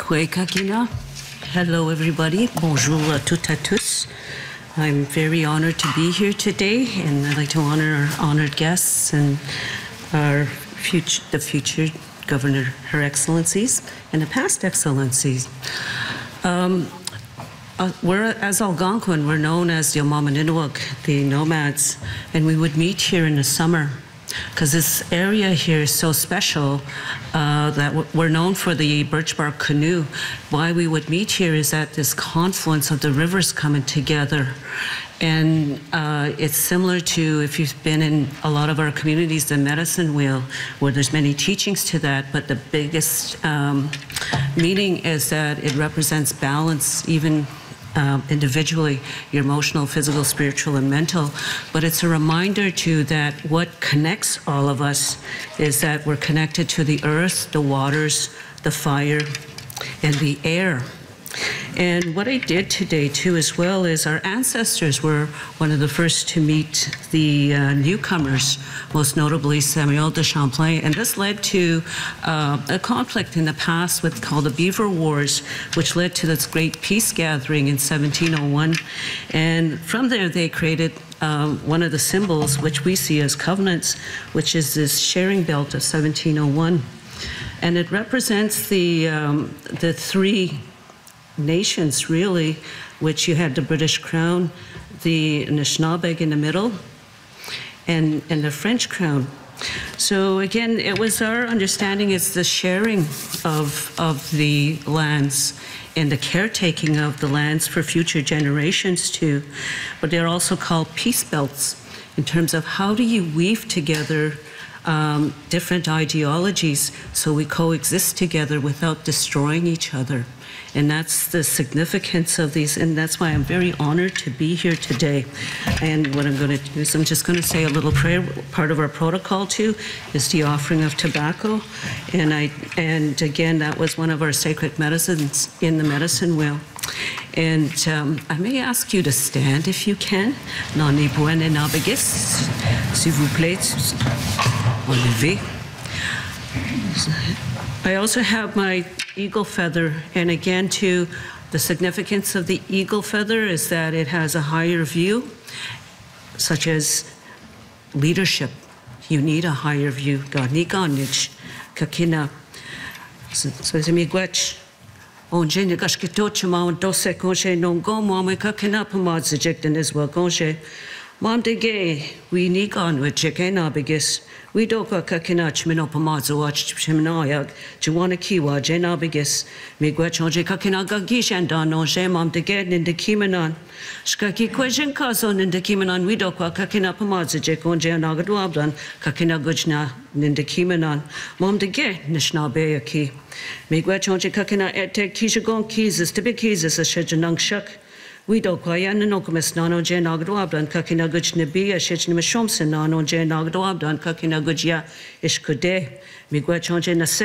Kakina. Hello, everybody. Bonjour à toutes et tous. I'm very honored to be here today, and I'd like to honor our honored guests and the future Governor, Her Excellencies, and the past Excellencies. As Algonquin, we're known as the Omamaninawak, the nomads, and we would meet here in the summer because this area here is so special that we're known for the birch bark canoe. Why we would meet here is at this confluence of the rivers coming together. And it's similar to, if you've been in a lot of our communities, the medicine wheel, where there's many teachings to that, but the biggest meaning is that it represents balance, even individually, your emotional, physical, spiritual, and mental. But it's a reminder too that what connects all of us is that we're connected to the earth, the waters, the fire, and the air. And what I did today too as well is our ancestors were one of the first to meet the newcomers, most notably Samuel de Champlain, and this led to a conflict in the past called the Beaver Wars, which led to this great peace gathering in 1701. And from there they created one of the symbols which we see as covenants, which is this sharing belt of 1701. And it represents the three nations, really, which you had the British Crown, the Anishinaabe in the middle, and the French Crown. So again, it was our understanding it's the sharing of the lands and the caretaking of the lands for future generations too. But they're also called peace belts in terms of how do you weave together different ideologies so we coexist together without destroying each other. And that's the significance of these, and that's why I'm very honored to be here today. And what I'm going to do is I'm just going to say a little prayer. Part of our protocol too is the offering of tobacco, and again, that was one of our sacred medicines in the medicine wheel. And I may ask you to stand if you can. Nani buene nabigis, s'il vous plaît, relevez. I also have my eagle feather, and again too, the significance of the eagle feather is that it has a higher view, such as leadership. You need a higher view. Garniganich, kakina. So it's me gwech. Onje ne gashkito ma dose konje non go mama kakina pamad seject and as well konje. Mom de gay, we nigan with chickena bigis. We doka kakinach minopamazo watch chimnayak, Juana Kiwa, Jena bigis, Miguachoje kakinaga gish and don no shemam de get in the Kimanon. Skaki question cousin in the Kimanon, we doka kakina pamazo jekon janagaduabdan, kakina gujna in the Kimanon. Mom de get nishna beaki. Miguachoje kakina ete kishagon keys, to be keys as a shajanang shuk. We do kwayan no kumis nano jen agduabdan kakina guj nebi a shich nimashomsen nano jen agduabdan kakina gujya ishkude. Miguachonje na